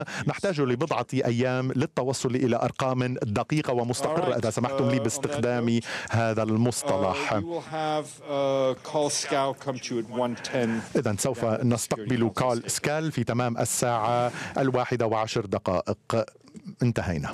نحتاج لبضعة أيام للتوصل إلى أرقام دقيقة ومستقرة إذا سمحتم لي باستخدام هذا المصطلح. إذن سوف نستقبل كول سكال في تمام الساعة 1:10. انتهينا.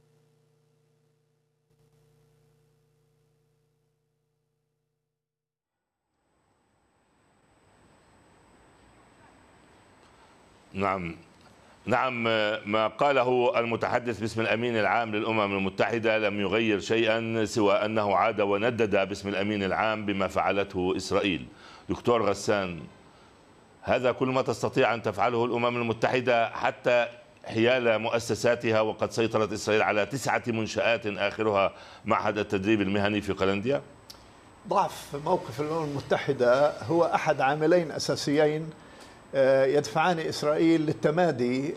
نعم، ما قاله المتحدث باسم الأمين العام للأمم المتحدة لم يغير شيئا سوى أنه عاد وندد باسم الأمين العام بما فعلته إسرائيل. دكتور غسان، هذا كل ما تستطيع أن تفعله الأمم المتحدة حتى حيال مؤسساتها، وقد سيطرت إسرائيل على 9 منشآت آخرها معهد التدريب المهني في قلنديا؟ ضعف موقف الأمم المتحدة هو أحد عاملين أساسيين يدفعان إسرائيل للتمادي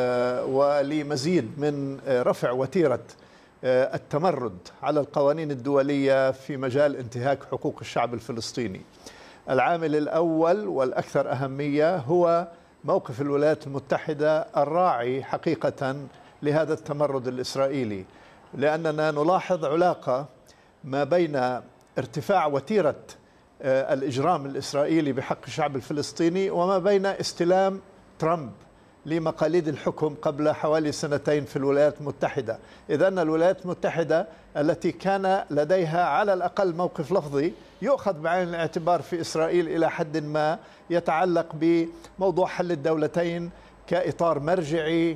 ولمزيد من رفع وتيرة التمرد على القوانين الدولية في مجال انتهاك حقوق الشعب الفلسطيني. العامل الأول والأكثر أهمية هو موقف الولايات المتحدة الراعي حقيقة لهذا التمرد الإسرائيلي، لأننا نلاحظ علاقة ما بين ارتفاع وتيرة الإجرام الإسرائيلي بحق الشعب الفلسطيني وما بين استلام ترامب لمقاليد الحكم قبل حوالي 2 في الولايات المتحدة. إذن الولايات المتحدة التي كان لديها على الأقل موقف لفظي يؤخذ بعين الاعتبار في إسرائيل إلى حد ما يتعلق بموضوع حل الدولتين كإطار مرجعي،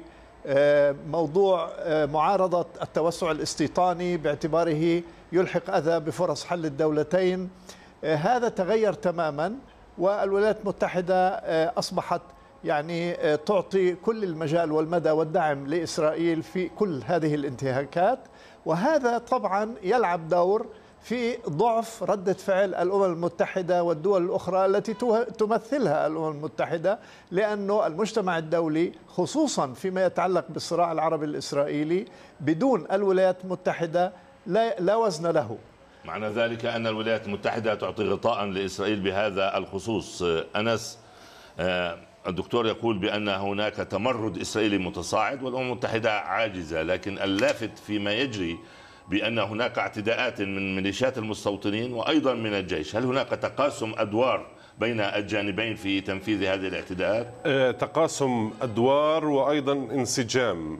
موضوع معارضة التوسع الاستيطاني باعتباره يلحق أذى بفرص حل الدولتين، هذا تغير تماما. والولايات المتحدة أصبحت يعني تعطي كل المجال والمدى والدعم لإسرائيل في كل هذه الانتهاكات، وهذا طبعا يلعب دور في ضعف ردة فعل الأمم المتحدة والدول الأخرى التي تمثلها الأمم المتحدة، لأنه المجتمع الدولي خصوصا فيما يتعلق بالصراع العربي الإسرائيلي بدون الولايات المتحدة لا وزن له. معنى ذلك أن الولايات المتحدة تعطي غطاء لإسرائيل بهذا الخصوص. أنس، الدكتور يقول بأن هناك تمرد إسرائيلي متصاعد والأمم المتحدة عاجزة، لكن اللافت فيما يجري بأن هناك اعتداءات من ميليشيات المستوطنين وأيضا من الجيش. هل هناك تقاسم أدوار بين الجانبين في تنفيذ هذه الاعتداءات؟ تقاسم أدوار وأيضا انسجام.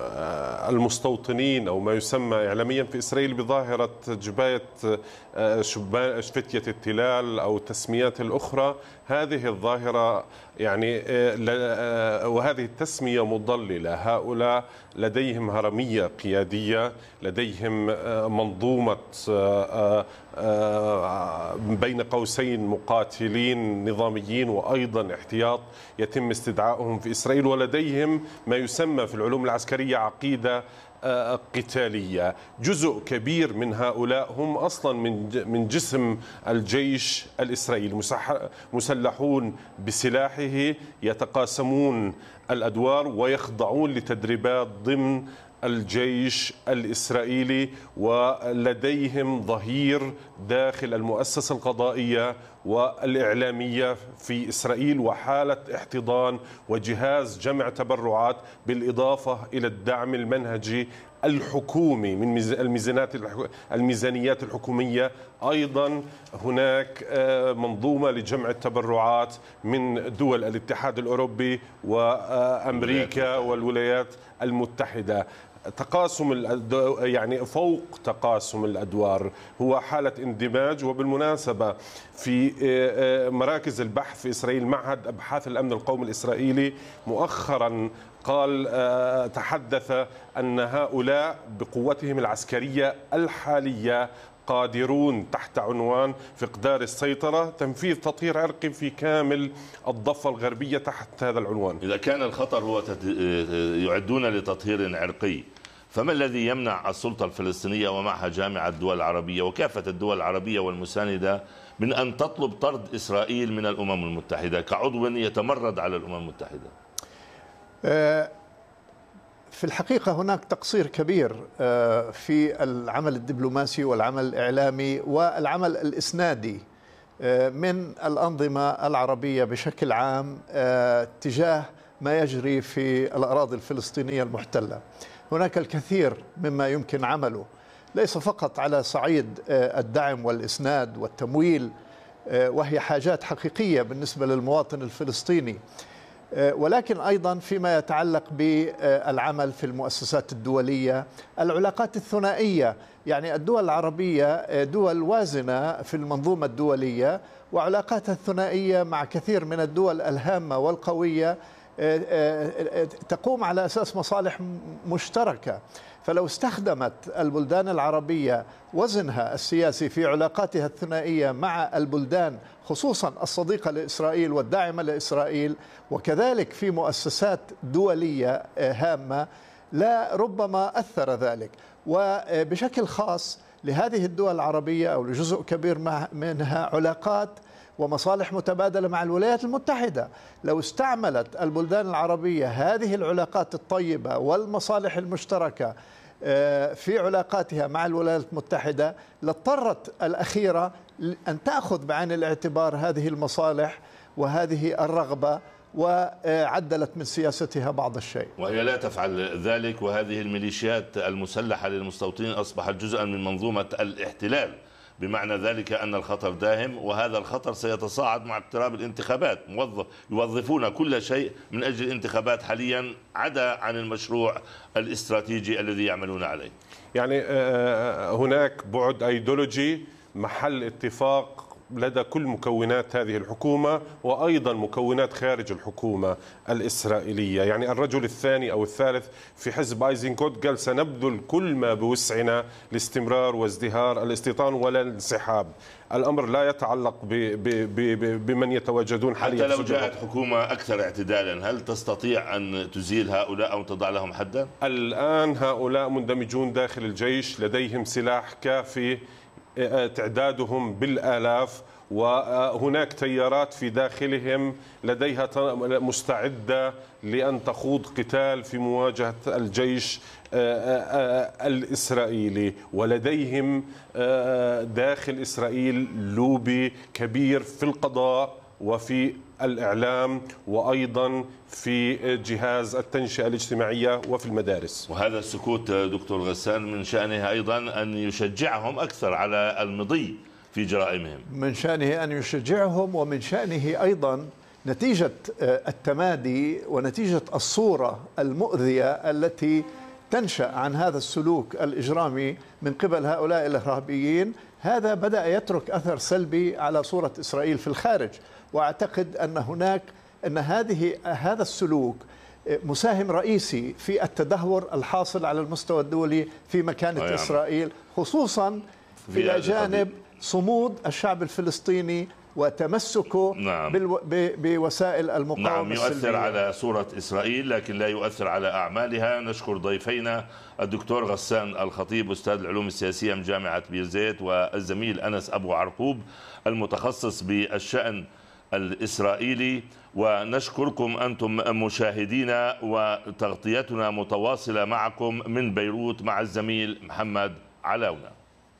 المستوطنين أو ما يسمى إعلاميا في إسرائيل بظاهرة جباية فتية التلال أو التسميات الأخرى، هذه الظاهرة يعني وهذه التسمية مضللة. هؤلاء لديهم هرمية قيادية، لديهم منظومة بين قوسين مقاتلين نظاميين وأيضا احتياط يتم استدعائهم في إسرائيل، ولديهم ما يسمى في العلوم العسكرية عقيدة قتالية. جزء كبير من هؤلاء هم أصلا من جسم الجيش الإسرائيلي، مسلحون بسلاحه، يتقاسمون الأدوار ويخضعون لتدريبات ضمن الجيش الإسرائيلي، ولديهم ظهير داخل المؤسسة القضائية والإعلامية في إسرائيل وحالة احتضان وجهاز جمع تبرعات، بالإضافة إلى الدعم المنهجي الحكومي من الميزانيات الحكومية. أيضا هناك منظومة لجمع التبرعات من دول الاتحاد الأوروبي وأمريكا والولايات المتحدة. تقاسم يعني فوق تقاسم الأدوار هو حالة اندماج. وبالمناسبة في مراكز البحث في إسرائيل، معهد أبحاث الأمن القومي الإسرائيلي مؤخرا تحدث أن هؤلاء بقوتهم العسكرية الحالية قادرون تحت عنوان فقدان السيطرة تنفيذ تطهير عرقي في كامل الضفة الغربية تحت هذا العنوان. إذا كان الخطر هو يعدون لتطهير عرقي، فما الذي يمنع السلطة الفلسطينية ومعها جامعة الدول العربية وكافة الدول العربية والمساندة من أن تطلب طرد إسرائيل من الأمم المتحدة كعضو يتمرد على الأمم المتحدة؟ في الحقيقة هناك تقصير كبير في العمل الدبلوماسي والعمل الإعلامي والعمل الإسنادي من الأنظمة العربية بشكل عام تجاه ما يجري في الأراضي الفلسطينية المحتلة. هناك الكثير مما يمكن عمله، ليس فقط على صعيد الدعم والإسناد والتمويل، وهي حاجات حقيقية بالنسبة للمواطن الفلسطيني، ولكن أيضا فيما يتعلق بالعمل في المؤسسات الدولية، العلاقات الثنائية. يعني الدول العربية دول وازنة في المنظومة الدولية، وعلاقاتها الثنائية مع كثير من الدول الهامة والقوية تقوم على أساس مصالح مشتركة. فلو استخدمت البلدان العربية وزنها السياسي في علاقاتها الثنائية مع البلدان خصوصا الصديقة لإسرائيل والداعمة لإسرائيل، وكذلك في مؤسسات دولية هامة، لا ربما أثر ذلك. وبشكل خاص لهذه الدول العربية أو لجزء كبير منها علاقات ومصالح متبادلة مع الولايات المتحدة. لو استعملت البلدان العربية هذه العلاقات الطيبة والمصالح المشتركة في علاقاتها مع الولايات المتحدة، لاضطرت الأخيرة أن تأخذ بعين الاعتبار هذه المصالح وهذه الرغبة، وعدلت من سياستها بعض الشيء. وهي لا تفعل ذلك، وهذه الميليشيات المسلحة للمستوطنين أصبحت جزءا من منظومة الاحتلال، بمعنى ذلك أن الخطر داهم، وهذا الخطر سيتصاعد مع اقتراب الانتخابات. يوظفون كل شيء من أجل الانتخابات حاليا عدا عن المشروع الاستراتيجي الذي يعملون عليه. يعني هناك بعد أيديولوجي محل اتفاق لدى كل مكونات هذه الحكومة، وأيضا مكونات خارج الحكومة الإسرائيلية. يعني الرجل الثاني أو الثالث في حزب أيزنكوت قال سنبذل كل ما بوسعنا لاستمرار وازدهار الاستيطان ولا الانسحاب. الأمر لا يتعلق بمن يتواجدون حاليا. حتى لو جاءت حكومة أكثر اعتدالا، هل تستطيع أن تزيل هؤلاء أو تضع لهم حدا؟ الآن هؤلاء مندمجون داخل الجيش، لديهم سلاح كافي، تعدادهم بالآلاف، وهناك تيارات في داخلهم لديها مستعدة لأن تخوض قتال في مواجهة الجيش الإسرائيلي. ولديهم داخل إسرائيل لوبي كبير في القضاء وفي الإعلام وأيضا في جهاز التنشئة الاجتماعية وفي المدارس. وهذا السكوت دكتور غسان من شأنه أيضا أن يشجعهم أكثر على المضي في جرائمهم. من شأنه أن يشجعهم، ومن شأنه أيضا نتيجة التمادي ونتيجة الصورة المؤذية التي تنشأ عن هذا السلوك الإجرامي من قبل هؤلاء الإرهابيين. هذا بدأ يترك أثر سلبي على صورة إسرائيل في الخارج، وأعتقد أن هذا السلوك مساهم رئيسي في التدهور الحاصل على المستوى الدولي في مكانة إسرائيل، خصوصا إلى جانب صمود الشعب الفلسطيني وتمسكه بوسائل المقاومة. نعم، يؤثر على صورة إسرائيل لكن لا يؤثر على أعمالها. نشكر ضيفينا الدكتور غسان الخطيب أستاذ العلوم السياسية من جامعة بيرزيت، والزميل أنس أبو عرقوب المتخصص بالشأن الإسرائيلي. ونشكركم أنتم مشاهدينا، وتغطيتنا متواصلة معكم من بيروت مع الزميل محمد علاونة.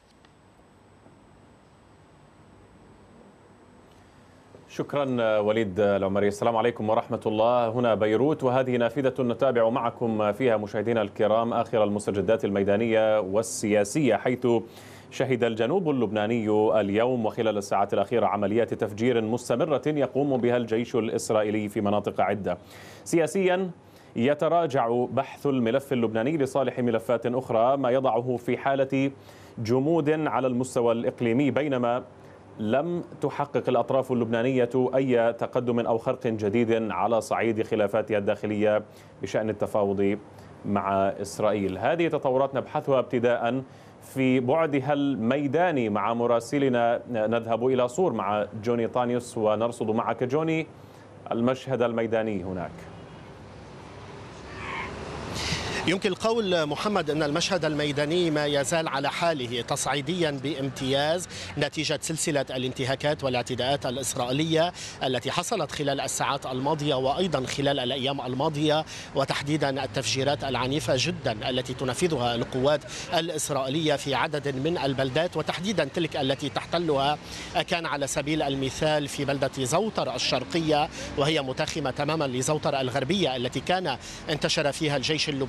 شكرا وليد العمري. السلام عليكم ورحمة الله. هنا بيروت، وهذه نافذة نتابع معكم فيها مشاهدينا الكرام آخر المستجدات الميدانية والسياسية، حيث شهد الجنوب اللبناني اليوم وخلال الساعات الأخيرة عمليات تفجير مستمرة يقوم بها الجيش الإسرائيلي في مناطق عدة. سياسيا يتراجع بحث الملف اللبناني لصالح ملفات أخرى، ما يضعه في حالة جمود على المستوى الإقليمي، بينما لم تحقق الأطراف اللبنانية أي تقدم أو خرق جديد على صعيد خلافاتها الداخلية بشأن التفاوض مع إسرائيل. هذه تطورات نبحثها ابتداء في بعدها الميداني مع مراسلنا. نذهب إلى صور مع جوني طانيوس ونرصد معك جوني المشهد الميداني هناك. يمكن القول محمد أن المشهد الميداني ما يزال على حاله تصعيديا بامتياز نتيجة سلسلة الانتهاكات والاعتداءات الإسرائيلية التي حصلت خلال الساعات الماضية وأيضا خلال الأيام الماضية، وتحديدا التفجيرات العنيفة جدا التي تنفذها القوات الإسرائيلية في عدد من البلدات، وتحديدا تلك التي تحتلها كان على سبيل المثال في بلدة زوطر الشرقية، وهي متاخمة تماما لزوطر الغربية التي كان انتشر فيها الجيش اللبناني